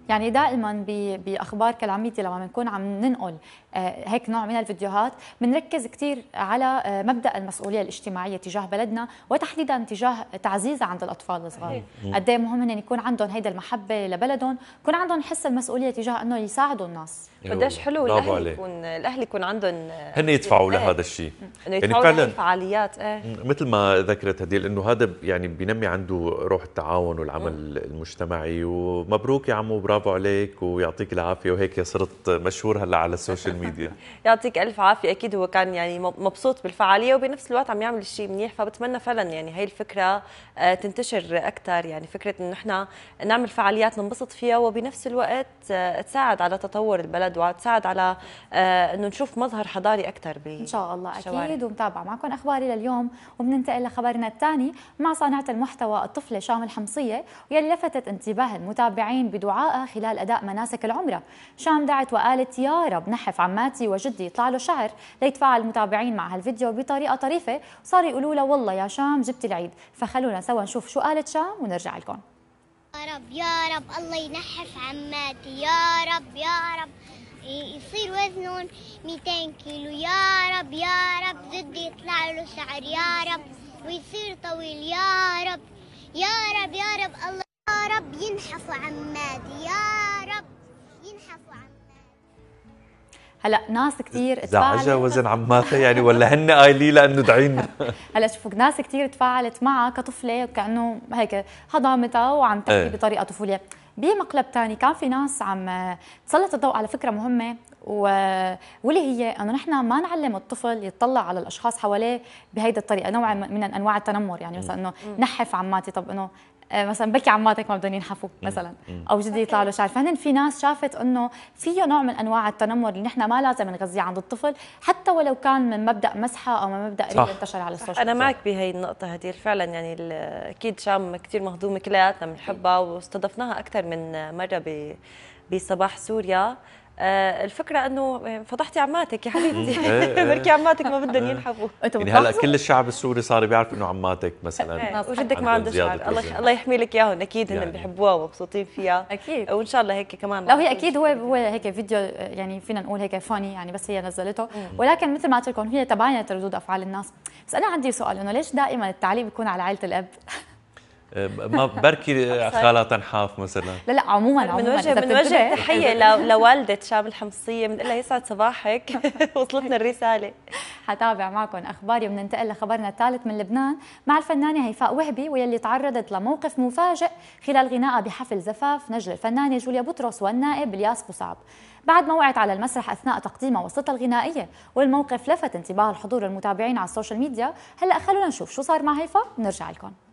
يعني دائما باخبار كلاميتي لما بنكون عم ننقل هيك نوع من الفيديوهات بنركز كثير على مبدا المسؤوليه الاجتماعيه تجاه بلدنا، وتحديدا تجاه تعزيزها عند الاطفال الصغار. قد ايه مهم هن يكون عندهم هيدا المحبه لبلدهم، يكون عندهم حس المسؤوليه تجاه انه يساعدوا الناس. قديش حلو الاهل يكون عندهم هن يدفعوا لهذا الشيء، انه يدفعوا يعني للفعاليات. مثل ما ذكرت هديل انه هذا يعني بينمي عنده روح التعاون والعمل المجتمعي. ومبروك يا عمو، برافو عليك ويعطيك العافيه، وهيك صرت مشهور هلا على السوشيال ميديا. يعطيك الف عافيه. اكيد هو كان يعني مبسوط بالفعاليه وبنفس الوقت عم يعمل الشيء منيح، فبتمنى فعلا يعني هي الفكره تنتشر اكثر، يعني فكره انه نحن نعمل فعاليات ننبسط فيها وبنفس الوقت تساعد على تطور البلد وتساعد على انه نشوف مظهر حضاري اكثر ان شاء الله. اكيد. ومتابعه معكم اخباري لليوم، وبننتقل لخبرنا الثاني مع صانعه المحتوى الطفله شام الحمصيه، واللي لفتت انتباه المتابعين بدعائها خلال اداء مناسك العمره. شام دعت وقالت: يا رب نحف عماتي وجدي يطلع له شعر، ليتفاعل المتابعين مع هالفيديو بطريقه طريفه، وصاروا يقولوا له: والله يا شام جبتي العيد. فخلونا سوا نشوف شو قالت شام ونرجع لكم. يا رب يا رب الله ينحف عماتي، يا رب يا رب يصير وزنهم 200 كيلو، يا رب يا رب جدي يطلع له شعر، يا رب ويصير طويل، يا رب يا رب يا رب الله يا رب ينحفوا عماتي، يا رب ينحفوا عماتي. هلا ناس كثير زعجها وزن عماتها يعني، ولا هن قايلين لانه دعينا؟ هلا شوفوا ناس كثير تفاعلت معها كطفله، وكانه هيك هضامتها وعم تحكي بطريقه طفوليه. بمقلب ثاني كان في ناس عم تسلط الضوء على فكره مهمه، واللي هي انه نحن ما نعلم الطفل يطلع على الاشخاص حواليه بهيدي الطريقه، نوع من انواع التنمر. يعني مثلا انه نحف عماتي، طب انه مثلا بكي عماتك ما بدهم ينحفوا مثلا، او جدي يطلع له شعر. فهن في ناس شافت انه فيه نوع من انواع التنمر اللي نحن ما لازم نغذيه عند الطفل، حتى ولو كان من مبدا مسحه او من مبدا قريب انتشر على السوشيال. انا معك بهي النقطه هدير فعلا. يعني اكيد شام كثير مهضومه، كلياتنا بنحبها واستضفناها اكثر من مره بصباح سوريا. الفكره انه فضحتي عماتك يا حبيبتي. بركي عماتك ما بدهم ينحفوا. يعني هلا كل الشعب السوري صار بيعرف انه عماتك مثلا وجدك ما عنده شعر. الله يحمي لك اياهم. اكيد هن بيحبوها ومبسوطين فيها. اكيد. وان شاء الله هيك كمان. لا هي اكيد هو هيك فيديو، يعني فينا نقول هيك فاني يعني، بس هي نزلته. ولكن مثل ما قلت لكم هي تباينت ردود افعال الناس. بس انا عندي سؤال، انه ليش دائما التعليق بيكون على عائله الاب؟ ما بركي خالة تنحاف مثلا. لا عموما بنوجه تحيه لوالده شام الحمصيه، بنقول لها يسعد صباحك. وصلتنا الرساله. حتابع معكم اخباري، وبننتقل لخبرنا الثالث من لبنان مع الفنانه هيفاء وهبي، واللي تعرضت لموقف مفاجئ خلال غنائها بحفل زفاف نجل الفنانه جوليا بطرس والنائب الياس بوصعب، بعد ما وقعت على المسرح اثناء تقديمها وصلتها الغنائيه، والموقف لفت انتباه الحضور والمتابعين على السوشيال ميديا. هلا خلونا نشوف شو صار مع هيفاء ونرجع لكم.